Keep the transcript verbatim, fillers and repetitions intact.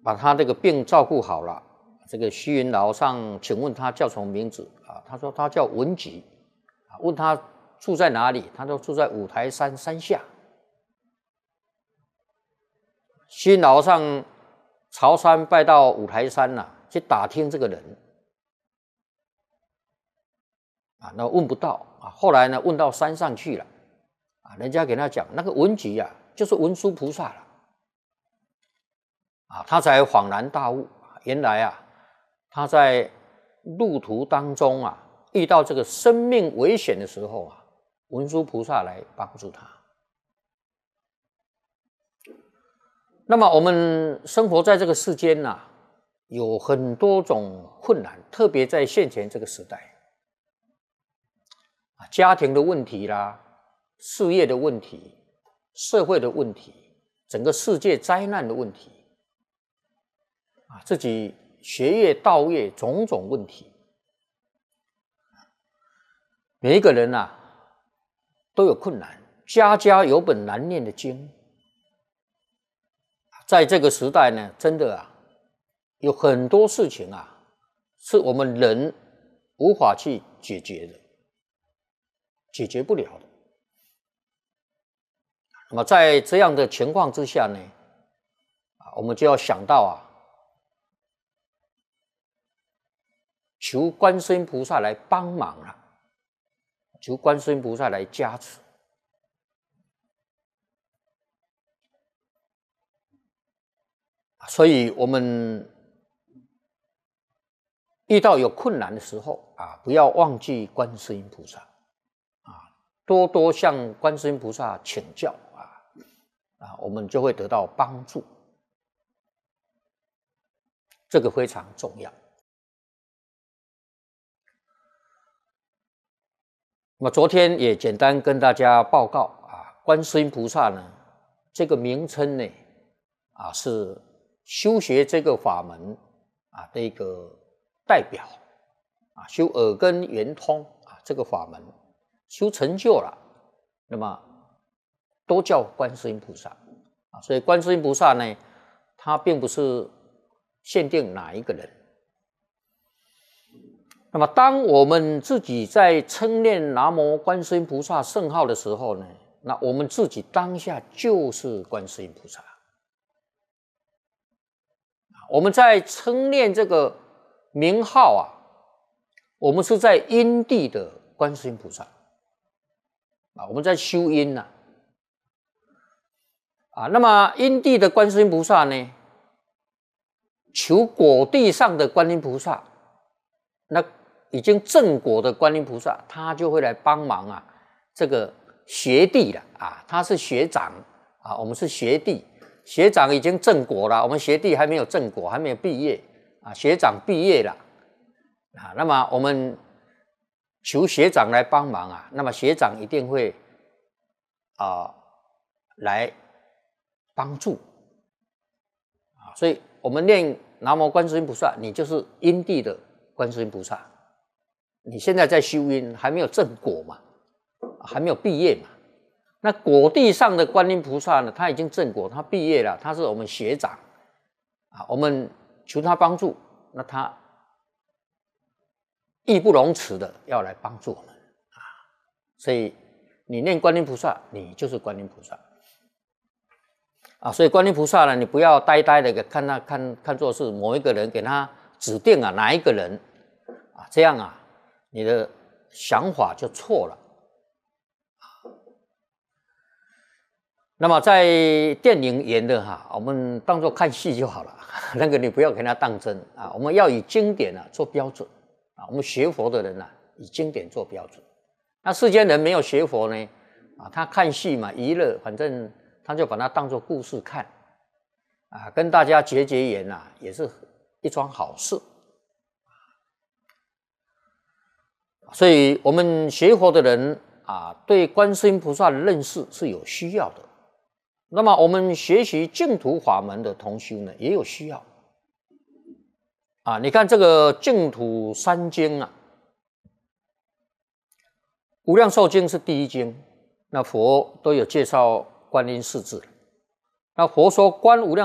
把他这个病照顾好了。这个虚云老上请问他叫什么名字啊？他说他叫文吉。问他住在哪里？他说住在五台山山下。虚云老上朝山拜到五台山呐、啊，去打听这个人啊，那问不到啊。后来呢，问到山上去了啊，人家给他讲那个文吉啊，就是文殊菩萨了啊，他才恍然大悟，原来啊。他在路途当中啊，遇到这个生命危险的时候啊，文殊菩萨来帮助他。那么我们生活在这个世间啊，有很多种困难，特别在现前这个时代，家庭的问题啦，事业的问题，社会的问题，整个世界灾难的问题啊，自己。学业、道业种种问题，每一个人啊都有困难，家家有本难念的经。在这个时代呢，真的啊，有很多事情啊，是我们人无法去解决的，解决不了的。那么在这样的情况之下呢，啊，我们就要想到啊。求观世音菩萨来帮忙了，求观世音菩萨来加持。所以，我们遇到有困难的时候啊，不要忘记观世音菩萨啊，多多向观世音菩萨请教啊，啊，我们就会得到帮助。这个非常重要。那么昨天也简单跟大家报告啊，观世音菩萨呢，这个名称呢，啊是修学这个法门啊的一个代表啊，修耳根圆通啊这个法门修成就了，那么都叫观世音菩萨啊，所以观世音菩萨呢，它并不是限定哪一个人。那么，当我们自己在称念南无观世音菩萨圣号的时候呢，那我们自己当下就是观世音菩萨。我们在称念这个名号啊，我们是在因地的观世音菩萨啊，我们在修因呐啊。那么因地的观世音菩萨呢，求果地上的观音菩萨，那已经正果的观音菩萨，他就会来帮忙啊。这个学弟了啊，他是学长啊，我们是学弟，学长已经正果了，我们学弟还没有正果，还没有毕业啊。学长毕业了啊，那么我们求学长来帮忙啊，那么学长一定会啊来帮助啊。所以我们念南无观世音菩萨，你就是因地的观世音菩萨。你现在在修因，还没有正果嘛，还没有毕业嘛。那果地上的观音菩萨呢，他已经正果，他毕业了，他是我们学长啊，我们求他帮助，那他义不容辞的要来帮助我们啊。所以你念观音菩萨，你就是观音菩萨啊。所以观音菩萨呢，你不要呆呆的看他看看作是某一个人，给他指定啊哪一个人啊，这样啊。你的想法就错了。那么在电影演的哈，我们当作看戏就好了，那个你不要给他当真啊。我们要以经典啊做标准啊。我们学佛的人啊，以经典做标准。那世间人没有学佛呢，啊，他看戏嘛，娱乐，反正他就把它当作故事看啊，跟大家结结缘啊，也是一桩好事。所以我们学佛的人啊，对观世音菩萨的认识是有需要的。那么我们学习净土法门的同修呢，也有需要啊。你看这个净土三经啊，无量寿经是第一经，那佛都有介绍观音四字。那佛说观无量